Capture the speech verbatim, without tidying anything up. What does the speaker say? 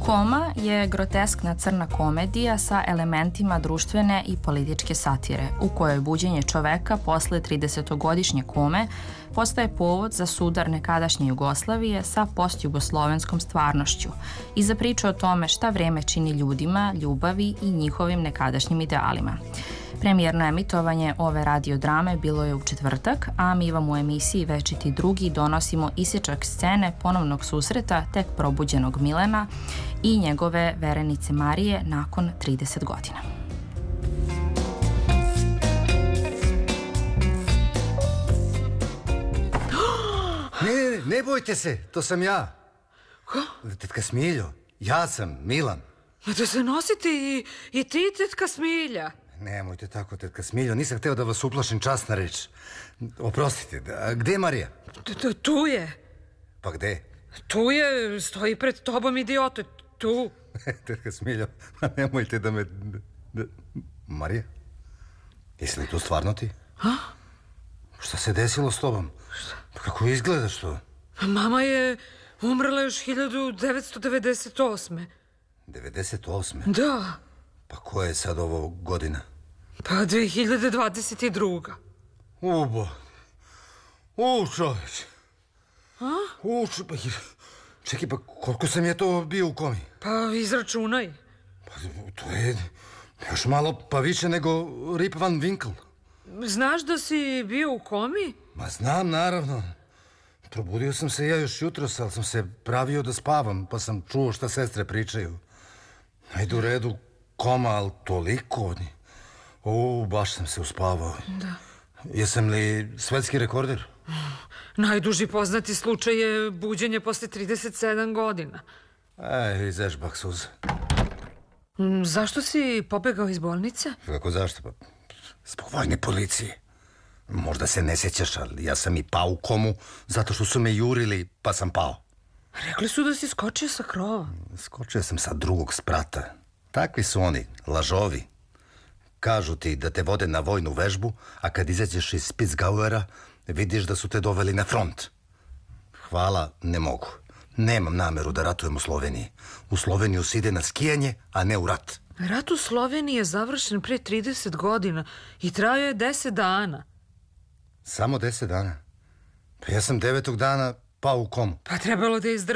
Koma je groteskna crna komedija sa elementima društvene i političke satire, u kojoj buđenje čoveka posle tridesetogodišnje kome postaje povod za sudar nekadašnje Jugoslavije sa postjugoslovenskom stvarnošću i za priču o tome šta vreme čini ljudima, ljubavi i njihovim nekadašnjim idealima. Premijerno emitovanje ove radiodrame bilo je u četvrtak, a mi vam u emisiji Večiti drugi donosimo isječak scene ponovnog susreta tek probuđenog Milena i njegove verenice Marije nakon trideset godina. Ne, ne, ne bojte se, to sam ja. Ko? Tetka Smiljo, ja sam Milan. Da se nosite i, i ti, tetka Smilja. Nemojte tako, tetka Smiljo, nisam hteo da vas uplašim, časna reč. Oprostite, a gde je Marija? Tu je. Pa gde? Tu je, stoji pred tobom, idiote, tu. Tetka Smiljo, nemojte da me... Da... Marija? Jesi li to stvarno ti? A? Šta se desilo s tobom? Pa kako izgledaš to? Mama je umrla još hiljadu devetsto devedeset osme. devedeset osme? Da. Pa koja je sad ovo godina? Pa dve hiljade dvadeset druga. Ubo. U, čoveč. A? U, čo... Pa... Čekaj, pa koliko sam ja to bio u komi? Pa izračunaj. Pa to je još malo pa više nego Rip Van Winkle. Znaš da si bio u komi? Ma znam, naravno. Probudio sam se ja još jutros, ali sam se pravio da spavam, pa sam čuo šta sestre pričaju. Ajde u redu, koma, ali toliko. O, baš sam se uspavao. Da. Jesam li svetski rekorder? Najduži poznati slučaj je buđenje posle trideset sedam godina. Aj, izežbak suza. Zašto si pobegao iz bolnice? Kako zašto? Pa, zbog vojne policije. Možda se ne sjećaš, ali ja sam i pao u komu zato što su me jurili, pa sam pao. Rekli su da si skočio sa krova. Skočio sam sa drugog sprata. Takvi su oni, lažovi. Kažu ti da te vode na vojnu vežbu, a kad izađeš iz Spitsgauera, vidiš da su te doveli na front. Hvala, ne mogu. Nemam nameru da ratujem u Sloveniji. U Sloveniju se ide na skijanje, a ne u rat. Rat u Sloveniji je završen pre trideset godina i trajao je deset dana. Samo deset dana? Pa ja sam devetog dana pao u komu. Pa trebalo da izdrži